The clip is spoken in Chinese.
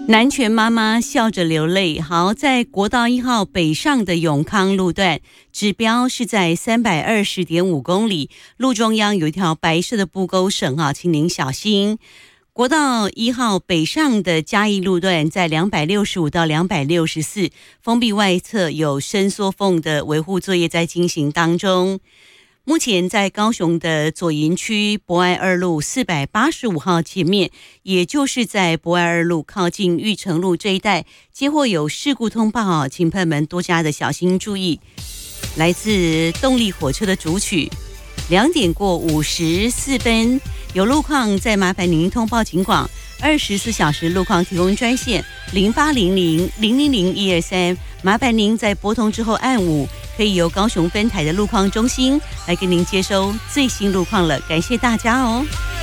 南拳妈妈笑着流泪。好，在国道1号北上的永康路段，指标是在320.5公里，路中央有一条白色的布钩绳啊，请您小心。国道1号北上的嘉义路段，在265到264封闭外侧有伸缩缝的维护作业在进行当中。目前在高雄的左营区博爱2路485号前面，也就是在博爱2路靠近玉成路这一带，接获有事故通报，请朋友们多加的小心注意。来自动力火车的主曲，2点过54分，有路况再麻烦您通报警广，24小时路况提供专线0800-000-123，麻烦您在拨通之后按5，可以由高雄分台的路况中心来跟您接收最新路况了，感谢大家哦。